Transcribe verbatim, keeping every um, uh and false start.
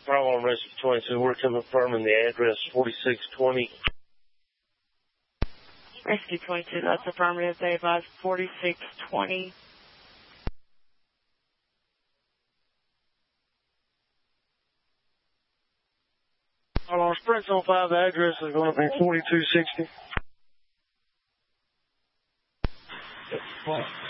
Bravo on Rescue twenty-two. We're confirming the address forty-six twenty. Rescue twenty-two, that's affirmative. They advise forty-six twenty. On Sprint Zone five, the address is going to be forty-two sixty. What?